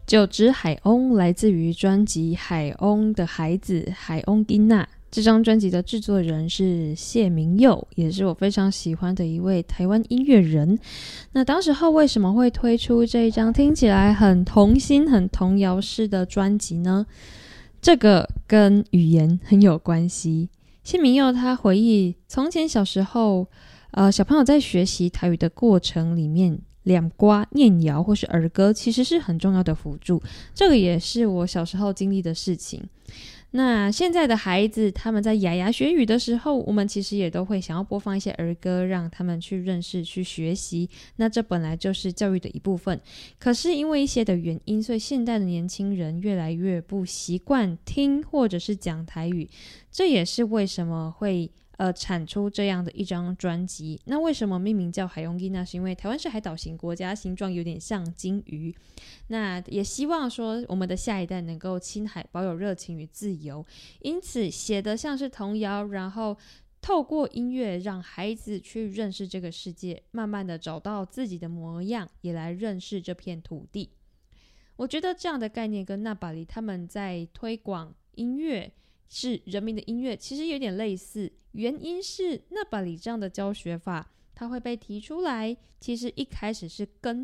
九只海鸥来自于专辑《海鸥的孩子》海鸥囡娜。这张专辑的制作人是谢明佑，也是我非常喜欢的一位台湾音乐人。那当时候为什么会推出这一张听起来很童心、很童谣式的专辑呢？这个跟语言很有关系。谢明佑他回忆，从前小时候，小朋友在学习台语的过程里面，两瓜念谣或是儿歌其实是很重要的辅助，这个也是我小时候经历的事情。那现在的孩子他们在牙牙学语的时候，我们其实也都会想要播放一些儿歌，让他们去认识去学习，那这本来就是教育的一部分。可是因为一些的原因，所以现代的年轻人越来越不习惯听或者是讲台语，这也是为什么会产出这样的一张专辑。那为什么命名叫海鸥囡娜？是因为台湾是海岛型国家，形状有点像金鱼。那也希望说我们的下一代能够亲海，保有热情与自由，因此写得像是童谣，然后透过音乐让孩子去认识这个世界，慢慢的找到自己的模样，也来认识这片土地。我觉得这样的概念跟那巴里他们在推广音乐是人民的音乐其实有点类似，原因是那巴里这样的教学法它会被提出来，其实一开始是跟